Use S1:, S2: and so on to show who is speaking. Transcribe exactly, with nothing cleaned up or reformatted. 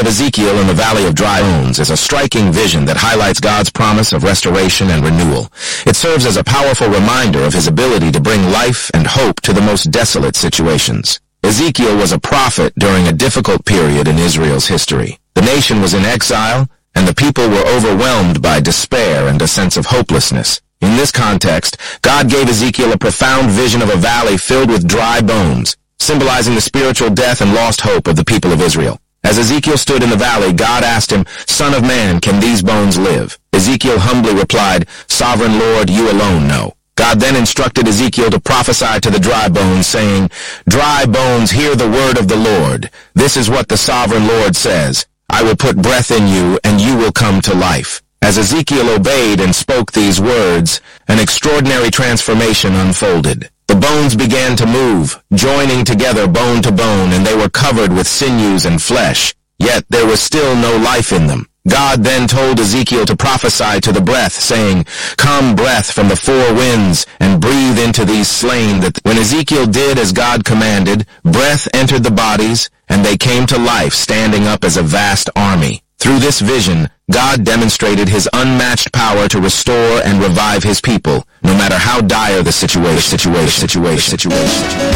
S1: of Ezekiel in the Valley of Dry Bones is a striking vision that highlights God's promise of restoration and renewal. It serves as a powerful reminder of his ability to bring life and hope to the most desolate situations. Ezekiel was a prophet during a difficult period in Israel's history. The nation was in exile, and the people were overwhelmed by despair and a sense of hopelessness. In this context, God gave Ezekiel a profound vision of a valley filled with dry bones, symbolizing the spiritual death and lost hope of the people of Israel. As Ezekiel stood in the valley, God asked him, "Son of man, can these bones live?" Ezekiel humbly replied, "Sovereign Lord, you alone know." God then instructed Ezekiel to prophesy to the dry bones, saying, "Dry bones, hear the word of the Lord. This is what the sovereign Lord says. I will put breath in you, and you will come to life." As Ezekiel obeyed and spoke these words, an extraordinary transformation unfolded. The bones began to move, joining together bone to bone, and they were covered with sinews and flesh. Yet there was still no life in them. God then told Ezekiel to prophesy to the breath, saying, "Come, breath from the four winds, and breathe into these slain." That when Ezekiel did as God commanded, breath entered the bodies, and they came to life, standing up as a vast army. Through this vision, God demonstrated his unmatched power to restore and revive his people, no matter how dire the situation, situation, situation, situation.